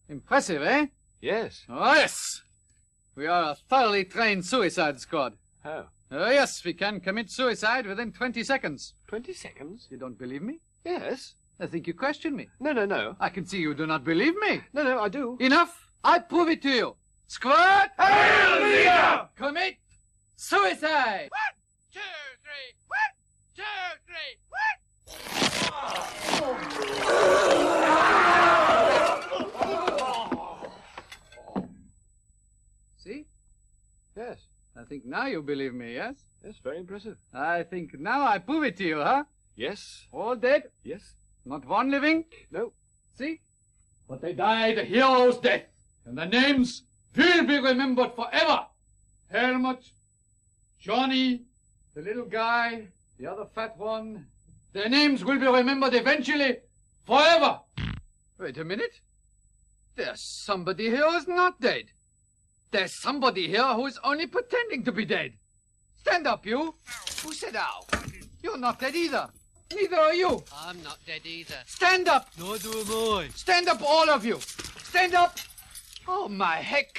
Impressive, eh? Yes. Oh, yes. We are a thoroughly trained suicide squad. How? Oh, yes, we can commit suicide within 20 seconds. 20 seconds? You don't believe me? Yes. I think you question me. No. I can see you do not believe me. No, I do. Enough. I prove it to you. Squad! Hail Leader! Commit suicide! 1, 2, 3. 1, 2, 3. See? Yes. I think now you believe me, yes? Yes, very impressive. I think now I prove it to you, huh? Yes. All dead? Yes. Not one living? No. See? But they died a hero's death, and their names will be remembered forever. Helmut, Johnny, the little guy, the other fat one. Their names will be remembered eventually, forever. Wait a minute. There's somebody here who's not dead. There's somebody here who is only pretending to be dead. Stand up, you. Who said ow? You're not dead either. Neither are you. I'm not dead either. Stand up. Nor do I. Stand up, all of you. Stand up. Oh, my heck.